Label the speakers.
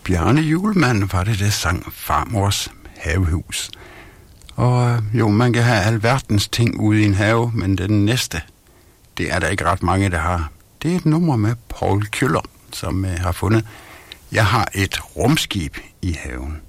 Speaker 1: Bjarne Julemand var det, der sang Farmors havehus. Og jo, man kan have alverdens ting ude i en have, men den næste, det er der ikke ret mange, der har. Det er et nummer med Paul Kjøller, som har fundet, jeg har et rumskib i haven.